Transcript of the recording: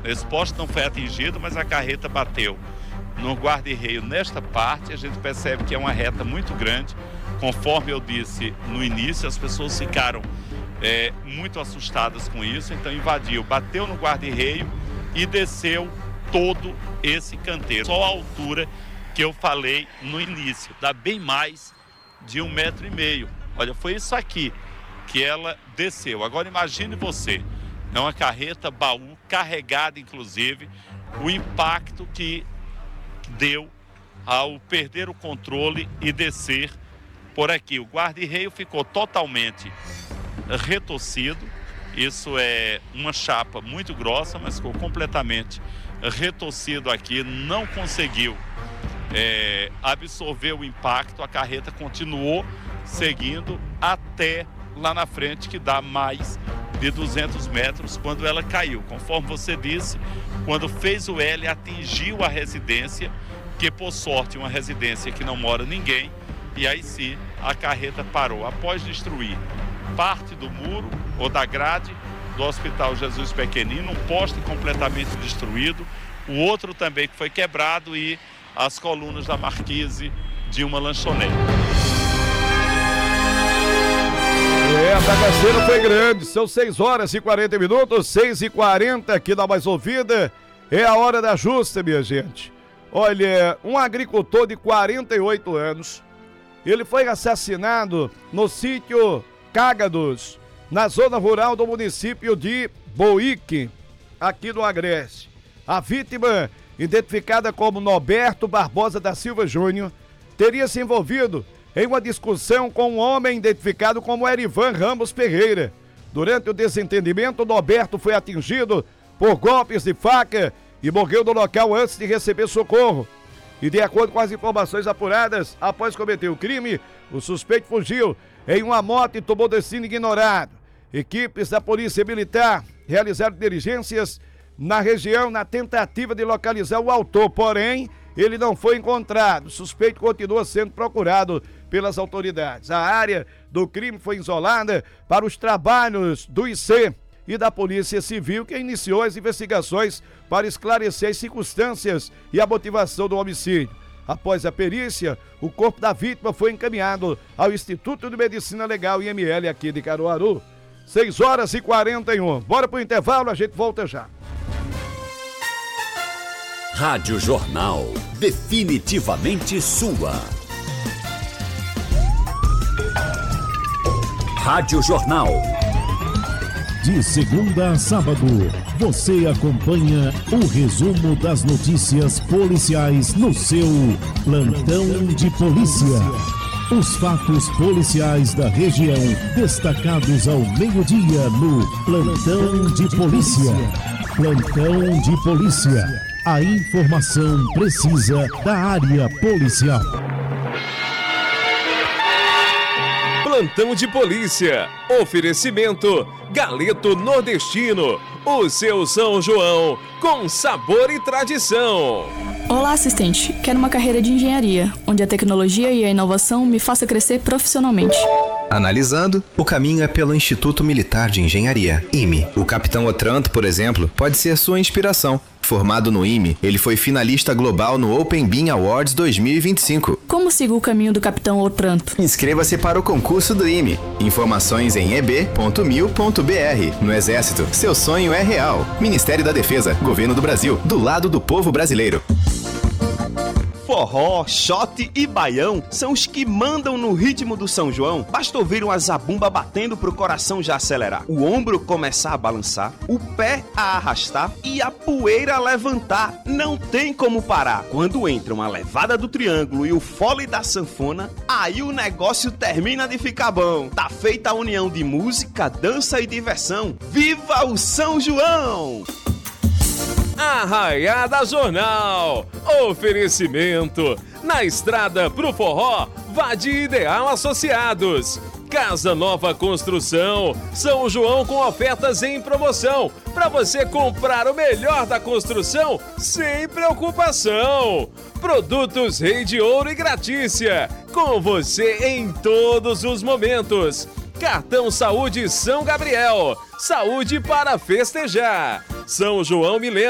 Esse poste não foi atingido, mas a carreta bateu no guarda-reio nesta parte. A gente percebe que é uma reta muito grande. Conforme eu disse no início, as pessoas ficaram muito assustadas com isso, então invadiu, bateu no guarda-reio e desceu todo esse canteiro. Só a altura que eu falei no início, dá bem mais de 1,5 metro. Olha, foi isso aqui que ela desceu. Agora imagine você, é uma carreta baú, carregada inclusive, o impacto que deu ao perder o controle e descer por aqui. O guarda-reio ficou totalmente retorcido, isso é uma chapa muito grossa, mas ficou completamente retorcido aqui, não conseguiu absorver o impacto. A carreta continuou seguindo até lá na frente, que dá mais de 200 metros, quando ela caiu. Conforme você disse, quando fez o L, atingiu a residência, que por sorte é uma residência que não mora ninguém, e aí sim a carreta parou. Após destruir parte do muro ou da grade do Hospital Jesus Pequenino, um poste completamente destruído, o outro também que foi quebrado e as colunas da marquise de uma lanchonete. A bagaceira foi grande, são 6h40, 6h40 aqui na Mais Ouvida. É a hora da justa, minha gente. Olha, um agricultor de 48 anos, ele foi assassinado no sítio Cágados, na zona rural do município de Boique, aqui no Agreste. A vítima, identificada como Norberto Barbosa da Silva Júnior, teria se envolvido em uma discussão com um homem identificado como Erivan Ramos Ferreira. Durante o desentendimento, Norberto foi atingido por golpes de faca e morreu no local antes de receber socorro. E de acordo com as informações apuradas, após cometer o crime, o suspeito fugiu em uma moto e tomou destino ignorado. Equipes da Polícia Militar realizaram diligências na região na tentativa de localizar o autor, porém, ele não foi encontrado. O suspeito continua sendo procurado pelas autoridades. A área do crime foi isolada para os trabalhos do IC e da Polícia Civil, que iniciou as investigações para esclarecer as circunstâncias e a motivação do homicídio. Após a perícia, o corpo da vítima foi encaminhado ao Instituto de Medicina Legal IML aqui de Caruaru. 6h41. Bora pro intervalo, a gente volta já. Rádio Jornal, definitivamente sua. Rádio Jornal. De segunda a sábado, você acompanha o resumo das notícias policiais no seu Plantão de Polícia. Os fatos policiais da região, destacados ao meio-dia no Plantão de Polícia. Plantão de Polícia. A informação precisa da área policial. Plantão de Polícia. Oferecimento Galeto Nordestino. O seu São João com sabor e tradição. Olá, assistente. Quero uma carreira de engenharia, onde a tecnologia e a inovação me façam crescer profissionalmente. Analisando, o caminho é pelo Instituto Militar de Engenharia, IME. O Capitão Otranto, por exemplo, pode ser sua inspiração. Formado no IME, ele foi finalista global no Open Bean Awards 2025. Como sigo o caminho do Capitão Otranto? Inscreva-se para o concurso do IME. Informações em eb.mil.br. No Exército, seu sonho é real. Ministério da Defesa, Governo do Brasil, do lado do povo brasileiro. Forró, shot e baião são os que mandam no ritmo do São João. Basta ouvir uma zabumba batendo pro coração já acelerar, o ombro começar a balançar, o pé a arrastar e a poeira a levantar. Não tem como parar. Quando entra uma levada do triângulo e o fole da sanfona, aí o negócio termina de ficar bom. Tá feita a união de música, dança e diversão. Viva o São João! Arraiada Jornal. Oferecimento. Na estrada pro forró, vá de Ideal Associados. Casa Nova Construção. São João com ofertas em promoção. Para você comprar o melhor da construção sem preocupação. Produtos Rei de Ouro e Gratícia. Com você em todos os momentos. Cartão Saúde São Gabriel. Saúde para festejar. São João Milênio.